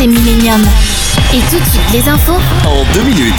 c'est Millennium. Et tout de suite, les infos En 2 minutes.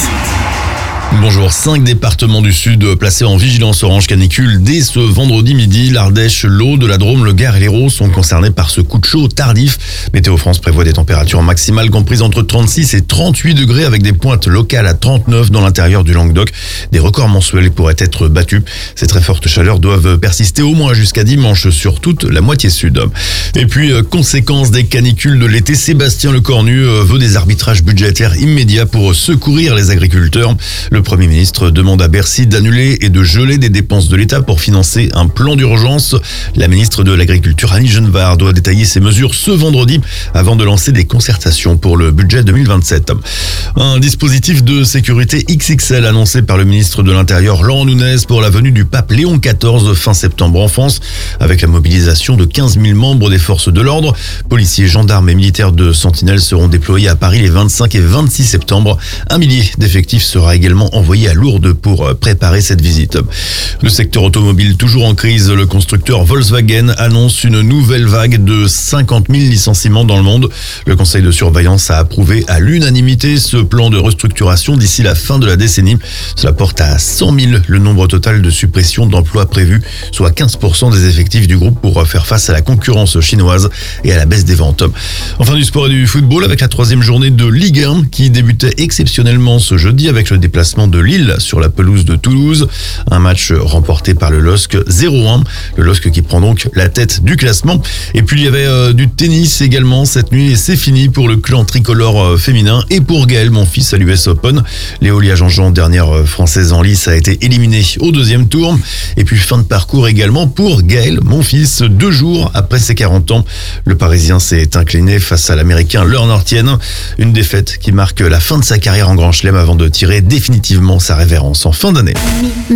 Bonjour, 5 départements du Sud placés en vigilance orange canicule dès ce vendredi midi. L'Ardèche, l'Aude, la Drôme, le Gard et l'Hérault sont concernés par ce coup de chaud tardif. Météo France prévoit des températures maximales comprises entre 36 et 38 degrés avec des pointes locales à 39 dans l'intérieur du Languedoc. Des records mensuels pourraient être battus. Ces très fortes chaleurs doivent persister au moins jusqu'à dimanche sur toute la moitié sud. Et puis, conséquence des canicules de l'été, Sébastien Lecornu veut des arbitrages budgétaires immédiats pour secourir les agriculteurs. Le Premier ministre demande à Bercy d'annuler et de geler des dépenses de l'État pour financer un plan d'urgence. La ministre de l'Agriculture, Annie Genevard, doit détailler ses mesures ce vendredi avant de lancer des concertations pour le budget 2027. Un dispositif de sécurité XXL annoncé par le ministre de l'Intérieur, Laurent Nunez, pour la venue du pape Léon XIV fin septembre en France, avec la mobilisation de 15 000 membres des forces de l'ordre. Policiers, gendarmes et militaires de Sentinelle seront déployés à Paris les 25 et 26 septembre. 1 millier d'effectifs sera également envoyé à Lourdes pour préparer cette visite. Le secteur automobile toujours en crise. Le constructeur Volkswagen annonce une nouvelle vague de 50 000 licenciements dans le monde. Le conseil de surveillance a approuvé à l'unanimité ce plan de restructuration d'ici la fin de la décennie. Cela porte à 100 000 le nombre total de suppressions d'emplois prévus, soit 15% des effectifs du groupe pour faire face à la concurrence chinoise et à la baisse des ventes. Enfin, du sport et du football avec la 3e journée de Ligue 1 qui débutait exceptionnellement ce jeudi avec le déplacement de Lille sur la pelouse de Toulouse. Un match remporté par le LOSC 0-1. Le LOSC qui prend donc la tête du classement. Et puis il y avait du tennis également cette nuit et c'est fini pour le clan tricolore féminin et pour Gaël Monfils à l'US Open. Léolia Jean-Jean, dernière française en lice, a été éliminée au 2e tour. Et puis fin de parcours également pour Gaël Monfils. 2 jours après ses 40 ans, le Parisien s'est incliné face à l'Américain Leonard Ortienne. Une défaite qui marque la fin de sa carrière en Grand Chelem avant de tirer définitivement sa révérence en fin d'année.